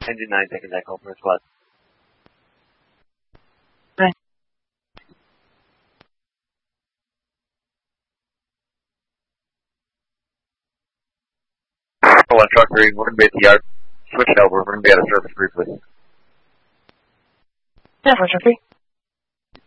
Engine 9 taking that call for a squad. Thanks. One truck 3, we're going to be at the yard. Switch it over, we're going to be out of service briefly. Yeah, for Truck 3.